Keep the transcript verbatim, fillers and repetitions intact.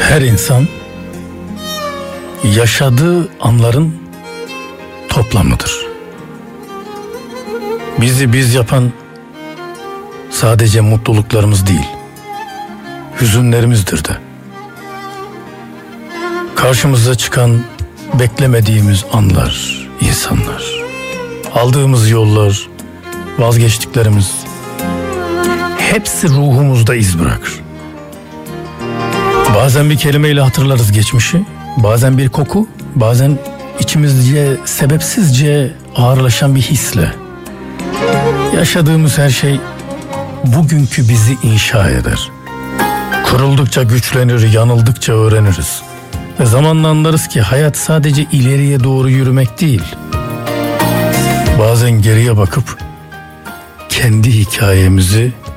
Her insan yaşadığı anların toplamıdır. Bizi biz yapan sadece mutluluklarımız değil, hüzünlerimizdir de. Karşımıza çıkan beklemediğimiz anlar, insanlar, aldığımız yollar, vazgeçtiklerimiz hepsi ruhumuzda iz bırakır. Bazen bir kelimeyle hatırlarız geçmişi, bazen bir koku, bazen içimizce sebepsizce ağırlaşan bir hisle. Yaşadığımız her şey bugünkü bizi inşa eder. Kırıldıkça güçlenir, yanıldıkça öğreniriz. Ve zamanla anlarız ki hayat sadece ileriye doğru yürümek değil. Bazen geriye bakıp kendi hikayemizi